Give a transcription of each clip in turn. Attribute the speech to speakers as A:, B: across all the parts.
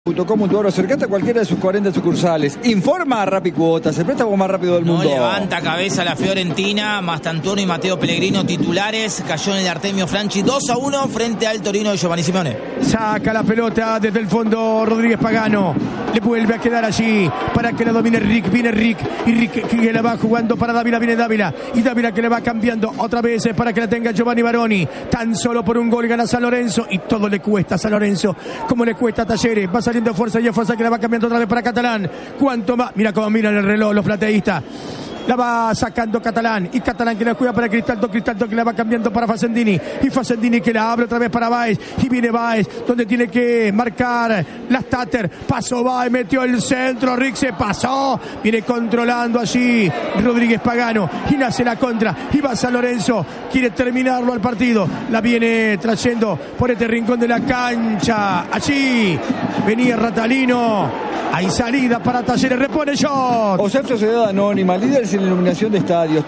A: .com.ar, acercate a cualquiera de sus 40 sucursales. Informa a Rapicuotas, el préstamo más rápido del mundo.
B: No levanta cabeza la Fiorentina. Mastantuono y Mateo Pellegrino titulares. Cayó en el Artemio Franchi 2-1 frente al Torino de Giovanni Simeone.
C: Saca la pelota desde el fondo Rodríguez Pagano. Le vuelve a quedar allí para que la domine Rick. Viene Rick y Rick que la va jugando para Dávila. Viene Dávila y Dávila que le va cambiando otra vez para que la tenga Giovanni Baroni. Tan solo por un gol gana San Lorenzo y todo le cuesta a San Lorenzo como le cuesta a Talleres. Va saliendo fuerza y fuerza que la va cambiando otra vez para Catalán. ¿Cuánto más? Mira cómo miran el reloj los plateístas. La va sacando Catalán y Catalán que la juega para Cristaldo que la va cambiando para Facendini y Facendini que la abre otra vez para Baez y viene Baez donde tiene que marcar la Stater. Pasó Baez, metió el centro, Rick se pasó, viene controlando allí Rodríguez Pagano y nace la contra y va San Lorenzo, quiere terminarlo al partido, la viene trayendo por este rincón de la cancha, allí venía Ratalino, hay salida para Talleres, repone shot.
A: OSEP Sociedad Anónima, líderes en iluminación de estadios,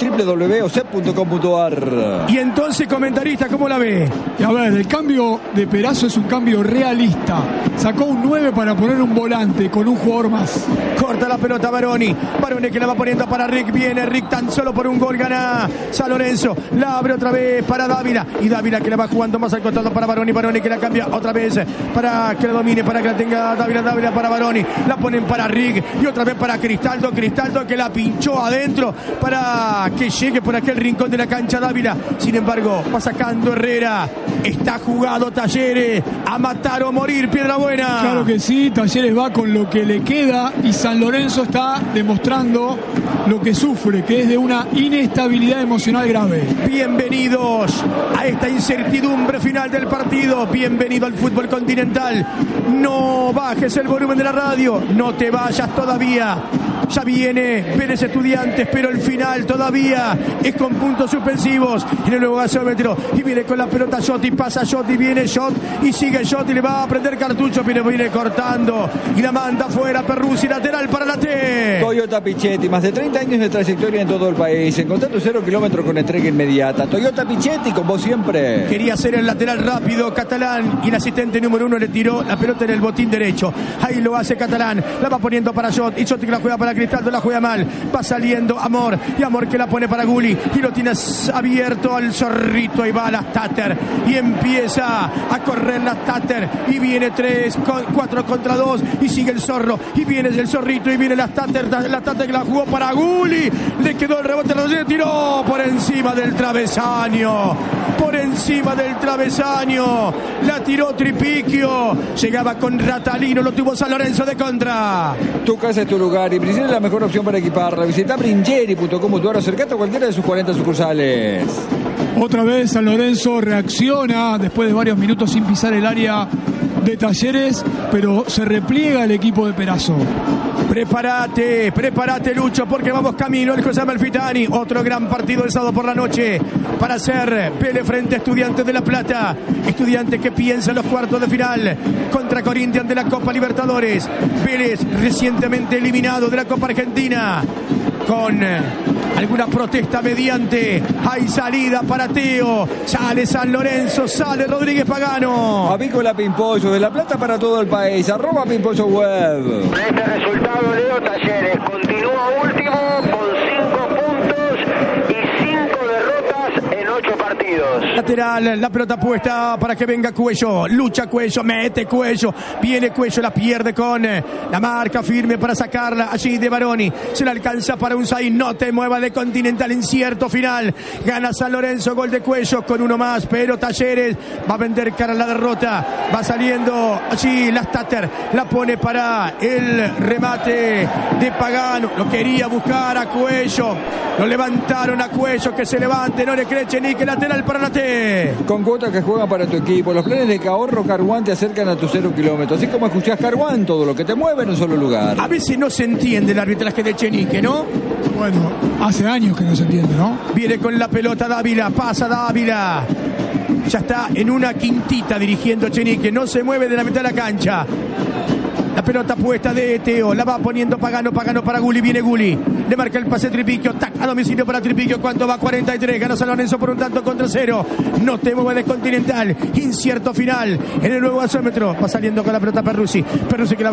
A: www.osep.com.ar.
C: Y entonces, comentarista, ¿cómo la ve?
D: Y a ver, el cambio de Perazo es un cambio realista. Sacó un 9 para poner un volante con un jugador más.
C: Corta la pelota Baroni que la va poniendo para Rick. Viene Rick tan solo por un gol, gana San Lorenzo. La abre otra vez para Dávila. Y Dávila que la va jugando más al costado para Baroni que la cambia otra vez para que la domine, para que la tenga Dávila para Baroni. La ponen para Rick y otra vez para Cristaldo que la pinchó adentro para que llegue por aquel rincón de la cancha Dávila. Sin embargo, va sacando Herrera. Está jugado Talleres a matar o morir, Piedrabuena.
D: Claro que sí, Talleres va con lo que le queda y San Lorenzo está demostrando lo que sufre, que es de una inestabilidad emocional grave.
C: Bienvenidos a esta incertidumbre final del partido. Bienvenido al fútbol continental. No bajes el volumen de la radio, no te vayas todavía. Ya viene Vélez Estudiantes, pero el final todavía es con puntos suspensivos en el nuevo gasómetro. Y viene con la pelota Shot y pasa Shot y viene Shot y sigue Shot y le va a prender cartucho. Viene cortando y la manda afuera Perruzzi, lateral para la T.
A: Toyota Pichetti, más de 30 años de trayectoria en todo el país. Encontrá tu 0 kilómetros con entrega inmediata. Toyota Pichetti, con vos siempre.
C: Quería hacer el lateral rápido Catalán y el asistente número 1 le tiró la pelota en el botín derecho. Ahí lo hace Catalán, la va poniendo para Shot y Shot que la juega para Cristaldo, la juega mal, va saliendo Amor y Amor que la pone para Gulli y lo tienes abierto al Zorrito y va a la Stater y empieza a correr la Stater y viene 4 contra 2 y sigue el Zorro y viene el Zorrito y viene la Stater que la jugó para Gulli, le quedó el rebote, lo tiró por encima del travesaño, la tiró Tripiquio, llegaba con Ratalino, lo tuvo San Lorenzo de contra.
A: Tu casa es tu lugar y Bringeri es la mejor opción para equiparla. Visita Bringeri.com.ar, acercate a cualquiera de sus 40 sucursales.
D: Otra vez San Lorenzo reacciona después de varios minutos sin pisar el área de Talleres, pero se repliega el equipo de Perazo.
C: Prepárate Lucho, porque vamos camino el José Amalfitani. Otro gran partido el sábado por la noche para hacer Vélez frente a Estudiantes de La Plata. Estudiantes que piensa en los cuartos de final contra Corinthians de la Copa Libertadores. Vélez recientemente eliminado de la Copa Argentina. Con alguna protesta mediante, hay salida para Teo, sale San Lorenzo, sale Rodríguez Pagano.
A: Avícola Pimpollo, de La Plata para todo el país, @Pimpollo Web.
E: Con este resultado, Leo, Talleres continúa último con 5 puntos y 5 derrotas en 8 partidos.
C: Lateral, la pelota puesta para que venga Cuello, lucha Cuello, mete Cuello, viene Cuello, la pierde con la marca firme para sacarla allí de Baroni, se la alcanza para un Zain, no te muevas de Continental, incierto final, gana San Lorenzo, gol de Cuello con uno más, pero Talleres va a vender cara a la derrota, va saliendo allí la Stater, la pone para el remate de Pagano, lo quería buscar a Cuello, lo levantaron a Cuello, que se levante, no le cree Chenique, lateral para la T.
A: Con cuotas que juegan para tu equipo, los planes de ahorro Carwan te acercan a tu 0 kilómetros, así como escuchás Carwan, todo lo que te mueve en un solo lugar.
C: A veces no se entiende el arbitraje de Chenique, ¿no?
D: Bueno, hace años que no se entiende, ¿no?
C: Viene con la pelota Dávila, pasa Dávila. Ya está en una quintita dirigiendo Chenique, no se mueve de la mitad de la cancha. La La pelota puesta de Teo. La va poniendo Pagano para Gulli. Viene Gulli. Le marca el pase Tripiquio. Tac, a domicilio para Tripiquio. ¿Cuánto va? 43. Gana San Lorenzo por un tanto contra 0. No te mueve el Continental. Incierto final en el nuevo gasómetro. Va saliendo con la pelota Perruzzi. Perruzzi que la